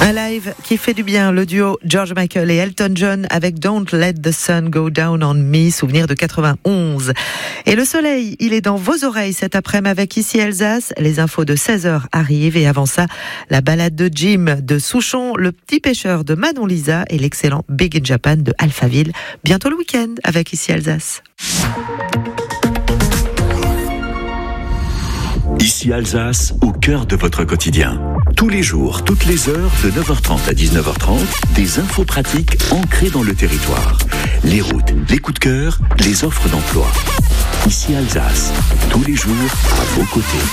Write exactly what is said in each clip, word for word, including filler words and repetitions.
Un live qui fait du bien, le duo George Michael et Elton John avec Don't Let the Sun Go Down on Me, souvenir de quatre-vingt-onze. Et le soleil, il est dans vos oreilles cet après-midi avec Ici Alsace. Les infos de seize heures arrivent et avant ça, la balade de Jim de Souchon, le petit pêcheur de Manon Lisa et l'excellent Big in Japan de Alphaville. Bientôt le week-end avec Ici Alsace. Ici Alsace, au cœur de votre quotidien. Tous les jours, toutes les heures, de neuf heures trente à dix-neuf heures trente, des infos pratiques ancrées dans le territoire. Les routes, les coups de cœur, les offres d'emploi. Ici Alsace, tous les jours, à vos côtés.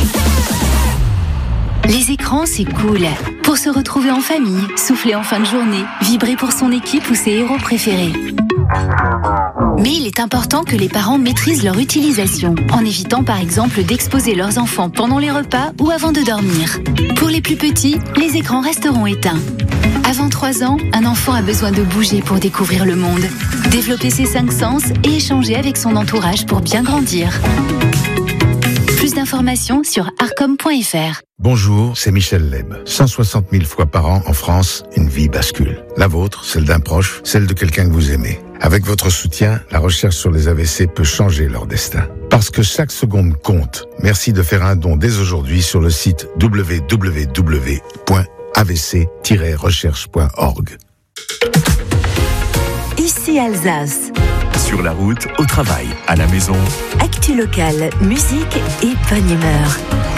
Les écrans, c'est cool. Pour se retrouver en famille, souffler en fin de journée, vibrer pour son équipe ou ses héros préférés. Mais il est important que les parents maîtrisent leur utilisation, en évitant par exemple d'exposer leurs enfants pendant les repas ou avant de dormir. Pour les plus petits, les écrans resteront éteints. Avant trois ans, un enfant a besoin de bouger pour découvrir le monde, développer ses cinq sens et échanger avec son entourage pour bien grandir. Plus d'informations sur arcom point f r. Bonjour, c'est Michel Leb. cent soixante mille fois par an en France, une vie bascule. La vôtre, celle d'un proche, celle de quelqu'un que vous aimez. Avec votre soutien, la recherche sur les A V C peut changer leur destin. Parce que chaque seconde compte. Merci de faire un don dès aujourd'hui sur le site w w w point a v c tiret recherche point org. Ici Alsace. Sur la route, au travail, à la maison. Actu locale, musique et bonne humeur.